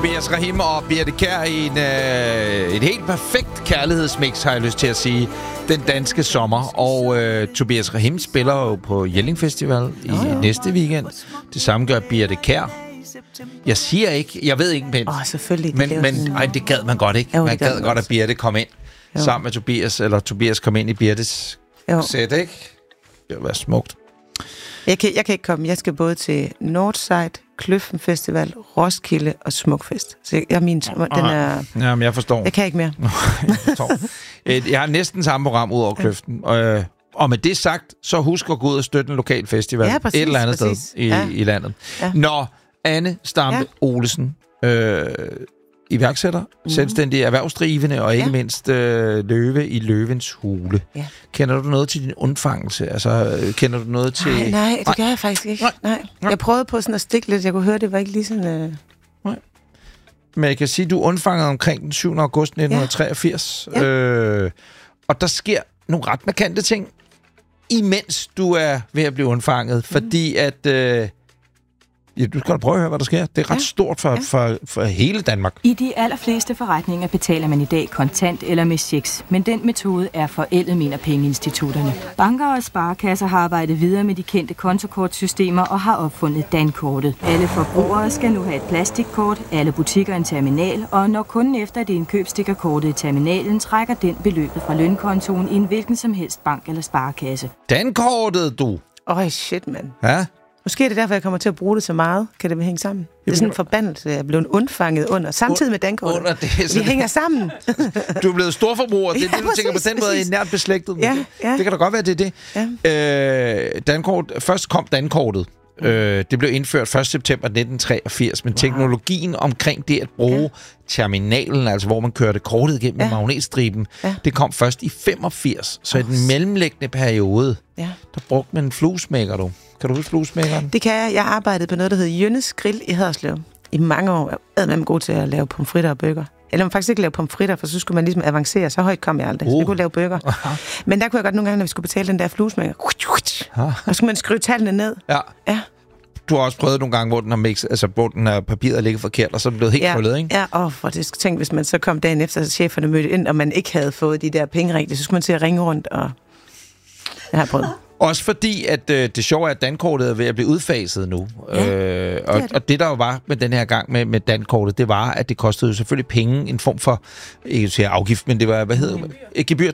Tobias Rahim og Birthe Kjær i et helt perfekt kærlighedsmix, har jeg lyst til at sige. Den danske sommer. Og Tobias Rahim spiller jo på Jelling Festival i næste weekend. Det samme gør Birthe Kjær. Jeg siger ikke, jeg ved ikke pænt. Selvfølgelig. Men det gad man godt, ikke? Man gad godt, at Birthe kom ind sammen med Tobias, eller Tobias kom ind i Birthes sæt, ikke? Det vil være smukt. Jeg kan ikke komme. Jeg skal både til Northside, Kløften Festival, Roskilde og Smukfest. Så den er... Jamen, jeg forstår. Jeg kan ikke mere. Jeg har næsten samme program ud over Kløften. Og med det sagt, så husk at gå ud og støtte en lokal festival et eller andet sted i landet. Ja. Når Anne Stampe Olesen, iværksætter, selvstændig erhvervsdrivende og ikke mindst løve i Løvens Hule. Ja. Kender du noget til din undfangelse? Altså, kender du noget til... Nej, det gør jeg faktisk ikke. Nej. Jeg prøvede på sådan at stikke lidt. Jeg kunne høre, det var ikke lige sådan... Nej. Men jeg kan sige, at du undfangede omkring den 7. august 1983. Ja. Og der sker nogle ret markante ting, imens du er ved at blive undfanget. Fordi at... Ja, du skal da prøve at høre, hvad der sker. Det er ret stort for hele Danmark. I de allerfleste forretninger betaler man i dag kontant eller med checks, men den metode er forældet, mener pengeinstitutterne. Banker og sparekasser har arbejdet videre med de kendte kontokortsystemer og har opfundet dankortet. Alle forbrugere skal nu have et plastikkort, alle butikker en terminal, og når kunden efter et indkøb stikker kortet i terminalen, trækker den beløbet fra lønkontoen i en hvilken som helst bank eller sparekasse. Dankortet, du! Shit, mand. Ja? Måske er det derfor, jeg kommer til at bruge det så meget. Kan det hænge sammen? Det er sådan en forbandelse, jeg er blevet undfanget under. Samtidig med dankortet. Vi hænger sammen. Du er blevet storforbruger. Det er det, du tænker på den måde, er nært beslægtet. Ja. Det kan da godt være, det er det. Ja. Først kom dankortet. Det blev indført 1. september 1983, men teknologien omkring det at bruge terminalen, altså hvor man kørte kortet igennem med magnetstriben, det kom først i 85. Så i den mellemliggende periode, der brugte man en fluesmækker, du. Kan du huske fluesmækkeren? Det kan jeg. Jeg arbejdede på noget, der hed Jønnes Grill i Haderslev i mange år. Jeg var god til at lave pomfritter og burger. Eller man faktisk ikke lave pomfritter, for så skulle man ligesom avancere. Så højt kom jeg aldrig. Så jeg kunne lave burger. Men der kunne jeg godt nogle gange, når vi skulle betale den der fluesmækker, og så skulle man skrive tallene ned. Ja. Du har også prøvet nogle gange, hvor den har mixet, altså hvor den har papiret ligget forkert, og så er den blevet helt krøllet, ikke? Ja, for det tænk, hvis man så kom dagen efter, så cheferne mødte ind, og man ikke havde fået de der penge rigtigt, så skulle man til at ringe rundt, og jeg har prøvet. Også fordi, at det sjove er, at dankortet er ved at blive udfaset nu. Og det, der jo var med den her gang med dankortet, det var, at det kostede jo selvfølgelig penge, en form for, ikke sige afgift, men det var, et gebyr,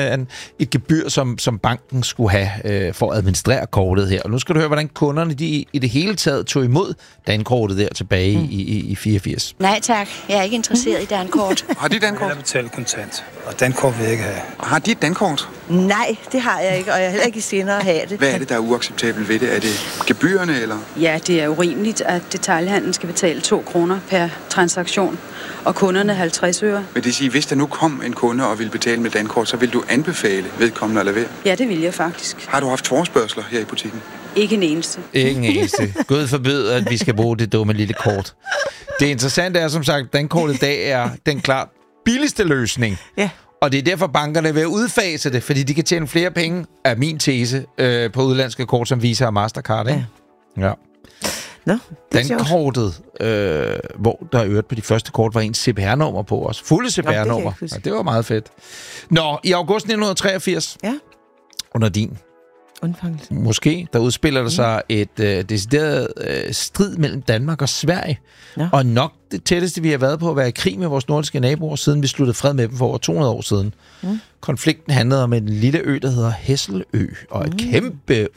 et gebyr, som banken skulle have for at administrere kortet her. Og nu skal du høre, hvordan kunderne i det hele taget tog imod dankortet der tilbage i 84. Nej tak, jeg er ikke interesseret i dankort. Har de dankort? Jeg betaler kontant, og dankort vil jeg ikke have. Har de et dankort? Nej, det har jeg ikke, og jeg er heller ikke i sinde at have det. Hvad er det, der er uacceptabelt ved det? Er det gebyrerne, eller? Ja, det er urimeligt, at detailhandlen skal betale 2 kroner per transaktion, og kunderne 50 øre. Vil det sige, hvis der nu kom en kunde og ville betale med dankort, så vil du anbefale vedkommende at lade være? Ja, det vil jeg faktisk. Har du haft forespørgsler her i butikken? Ikke en eneste. Ikke en eneste. Gud forbyde, at vi skal bruge det dumme lille kort. Det interessante er, som sagt, at dankortet i dag er den klart billigste løsning. Ja. Og det er derfor, bankerne vil udfase det, fordi de kan tjene flere penge, er min tese, på udlandske kort, som Visa og Mastercard, ikke? Ja. Nå, dankortet, hvor der øvrigt på de første kort var en CPR-nummer på os. Fulde CPR-nummer. Ja, det var meget fedt. Nå, i august 1983, under din undfangelse, måske, der udspiller der sig et decideret strid mellem Danmark og Sverige. Ja. Og nok det tætteste, vi har været på at være i krig med vores nordiske naboer, siden vi sluttede fred med dem for over 200 år siden. Konflikten handlede om en lille ø, der hedder Hesselø, og et kæmpe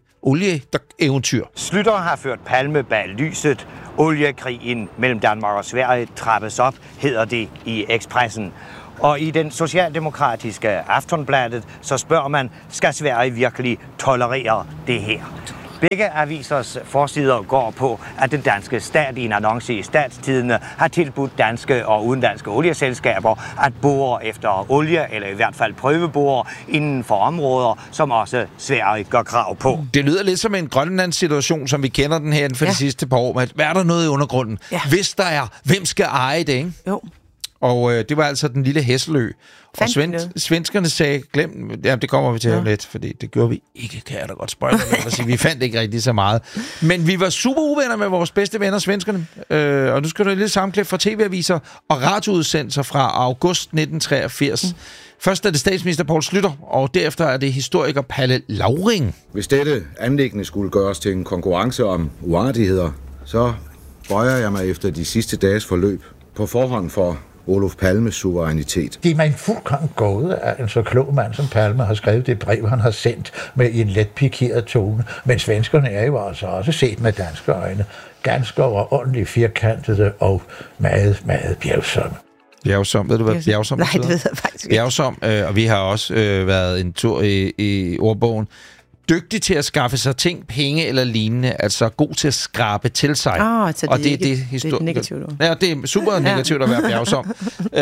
olieeventyr. Slytter har ført Palme bag lyset. Oliekrigen mellem Danmark og Sverige trappes op, hedder det i Expressen. Og i den socialdemokratiske Aftonbladet, så spørger man, skal Sverige virkelig tolerere det her? Begge avisers forsider går på, at den danske stat i en annonce i Statstidende har tilbudt danske og udenlandske olieselskaber at bore efter olie, eller i hvert fald prøvebore inden for områder, som også Sverige gør krav på. Det lyder lidt som en Grønlands-situation, som vi kender den her for de sidste par år. Hvad er der noget i undergrunden? Ja. Hvis der er, hvem skal eje det, ikke? Jo. Og det var altså den lille Hesselø. Og svenskerne sagde, glem, det kommer vi til om lidt, fordi det gjorde vi ikke, kan jeg da godt spoilere med at sige. Vi fandt ikke rigtig så meget. Men vi var super uvenner med vores bedste venner, svenskerne. Og nu skal du have et lille sammenklip fra tv-aviser og radioudsendelser fra august 1983. Først er det statsminister Poul Schlüter, og derefter er det historiker Palle Lauring. Hvis dette anliggende skulle gøres til en konkurrence om uartigheder, så bøjer jeg mig efter de sidste dages forløb på forhånd for Olof Palmes suverænitet. Det er mig en fuldkommen gåde, at en så klog mand som Palme har skrevet det brev, han har sendt med en let pikeret tone. Men svenskerne er jo altså også set med danske øjne ganske overordentligt firkantede og meget, meget bjergsomme. Bjergsom, ved du hvad bjergsom betyder? Nej, det ved jeg faktisk ikke. Bjergsom, og vi har også været en tur i ordbogen. Dygtig til at skaffe sig ting, penge eller lignende, altså god til at skrabe til sig. Så og det er negativt. Ja, det er super negativt at være bjergsom.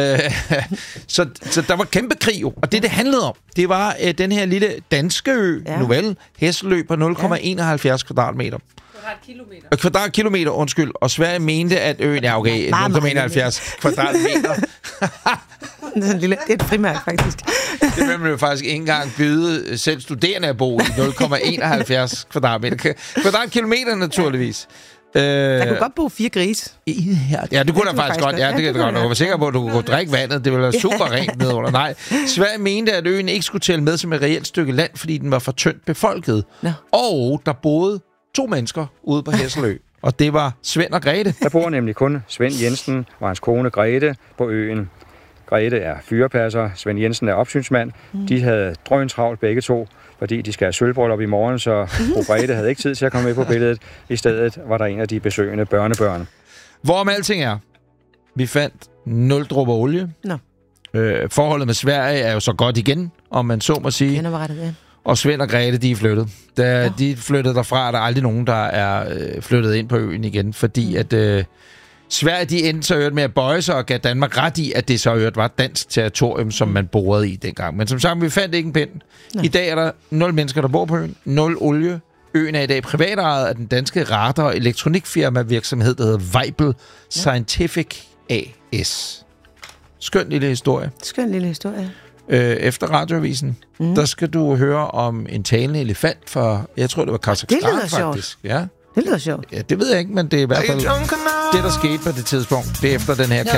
Så der var kæmpe krig, og det handlede om, det var den her lille danske ø, Novelle, Hesselø på 0,71 kvadratmeter. Kvadratkilometer, undskyld. Og Sverige mente, at øen er okay. 0,71 kvadratmeter. Det er et frimærk, faktisk. Det vil man jo faktisk ikke engang byde selv studerende at bo i 0,71 kvadratmeter. Kvadratkilometer, naturligvis. Der kunne godt bo 4 grise. Ja, det kunne der faktisk godt. Ja, det kan godt. Jeg var sikker på, at du kunne drikke vandet. Det ville være super rent nedunder. Nej, Sverige mente, at øen ikke skulle tælle med som et reelt stykke land, fordi den var for tyndt befolket. Og der boede 2 mennesker ude på Hesselø. Og det var Svend og Grete. Der bor nemlig kun Svend Jensen og hans kone Grete på øen. Grete er fyrepasser, Svend Jensen er opsynsmand. De havde drøntravlt begge to, fordi de skal have sølvbryllup i morgen, så fru Grete havde ikke tid til at komme med på billedet. I stedet var der en af de besøgende børnebørn. Hvorom alting er, vi fandt 0 dråber olie. Forholdet med Sverige er jo så godt igen, om man så må sige. Og Svend og Grete, de er flyttet. Da de flyttede derfra, er der aldrig nogen, der er flyttet ind på øen igen, fordi at Sverige, de endte så med at bøje sig og gav Danmark ret i, at det så var et dansk territorium, som man borede i dengang. Men som sagt, vi fandt ikke en pind. I dag er der 0 mennesker, der bor på øen, 0 olie. Øen er i dag privatejet af den danske radar- og elektronikfirma virksomhed, der hedder Weibel Scientific AS. Skøn lille historie. Efter radioavisen, der skal du høre om en talende elefant fra, jeg tror, det var Kazakhstan, faktisk. Ja. Det lyder sjovt. Ja, det ved jeg ikke, men det er i hvert fald det, der skete på det tidspunkt. Det er efter den her